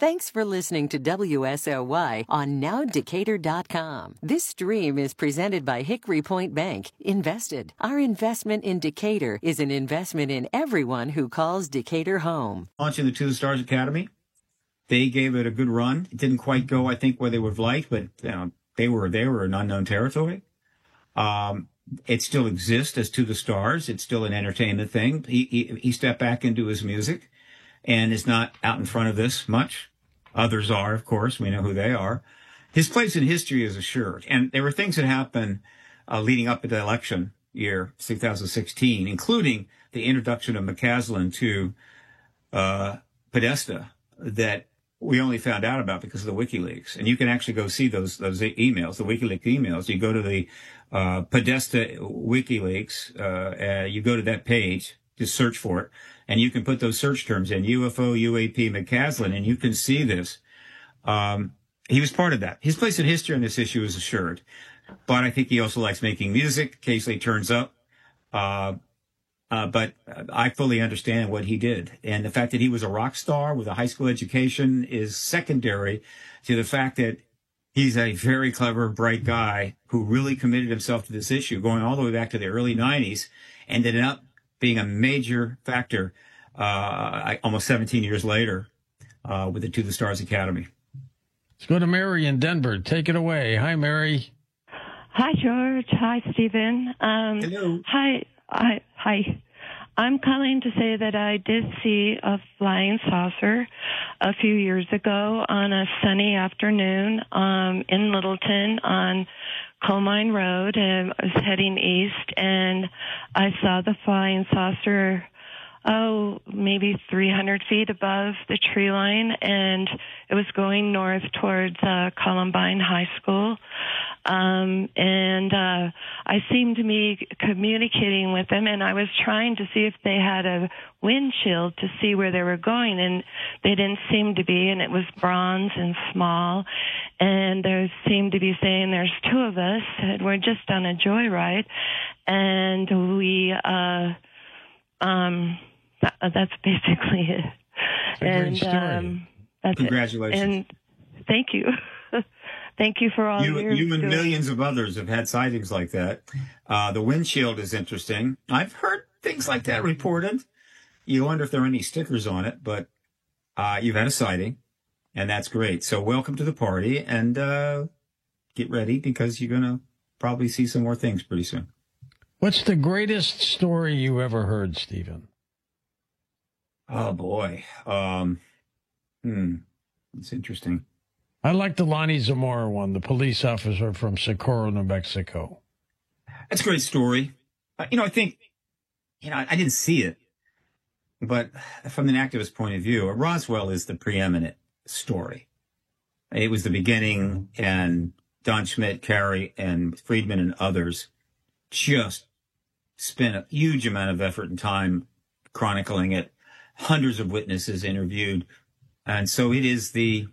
Thanks for listening to WSOY on NowDecatur.com. This stream is presented by Hickory Point Bank. Invested. Our investment in Decatur is an investment in everyone who calls Decatur home. Launching the To the Stars Academy, they gave it a good run. It didn't quite go, I think, where they would have liked, but they were in unknown territory. It still exists as To the Stars. It's still an entertainment thing. He stepped back into his music and is not out in front of this much. Others are, of course. We know who they are. His place in history is assured. And there were things that happened leading up to the election year 2016, including the introduction of McCaslin to Podesta that we only found out about because of the WikiLeaks. And you can actually go see those emails, the WikiLeaks emails. You go to the Podesta WikiLeaks, you go to that page, just search for it, and you can put those search terms in, UFO, UAP, McCaslin, and you can see this. He was part of that. His place in history on this issue is assured. But I think he also likes making music, occasionally turns up. But I fully understand what he did. And the fact that he was a rock star with a high school education is secondary to the fact that he's a very clever, bright guy who really committed himself to this issue, going all the way back to the early 90s, and ended up being a major factor almost 17 years later with the To the Stars Academy. Let's go to Mary in Denver. Take it away. Hi, Mary. Hi, George. Hi, Stephen. Hello. Hi. I'm calling to say that I did see a flying saucer a few years ago on a sunny afternoon in Littleton on Coal Mine Road, and I was heading east, and I saw the flying saucer, maybe 300 feet above the tree line, and it was going north towards Columbine High School. I seemed to be communicating with them, and I was trying to see if they had a windshield to see where they were going, and they didn't seem to be, and it was bronze and small, and they seemed to be saying there's two of us, and we're just on a joyride, and we, that's basically it. That's a great story. That's Congratulations. it. And thank you. Thank you for all you and millions of others have had sightings like that. The windshield is interesting. I've heard things like that reported. You wonder if there are any stickers on it, but you've had a sighting, and that's great. So welcome to the party, and get ready because you're going to probably see some more things pretty soon. What's the greatest story you ever heard, Stephen? Oh, boy. It's interesting. I like the Lonnie Zamora one, the police officer from Socorro, New Mexico. That's a great story. I think, I didn't see it, but from an activist point of view, Roswell is the preeminent story. It was the beginning, and Don Schmidt, Carey, and Friedman and others just spent a huge amount of effort and time chronicling it, hundreds of witnesses interviewed. And so it is the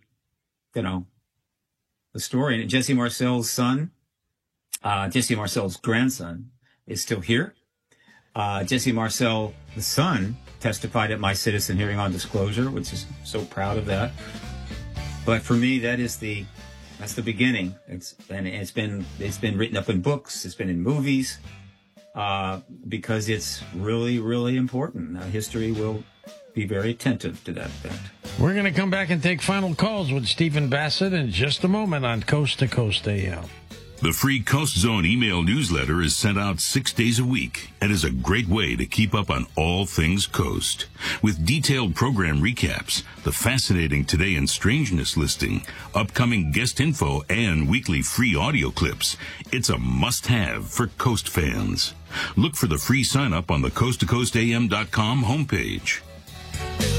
story. And Jesse Marcel's son, Jesse Marcel's grandson, is still here. Jesse Marcel, the son, testified at my citizen hearing on disclosure, which is so proud of that. But for me, that's the beginning. It's been written up in books. It's been in movies, because it's really, really important. History will be very attentive to that fact. We're going to come back and take final calls with Stephen Bassett in just a moment on Coast to Coast AM. The free Coast Zone email newsletter is sent out 6 days a week and is a great way to keep up on all things Coast. With detailed program recaps, the fascinating Today in Strangeness listing, upcoming guest info, and weekly free audio clips, it's a must-have for Coast fans. Look for the free sign-up on the coasttocoastam.com homepage.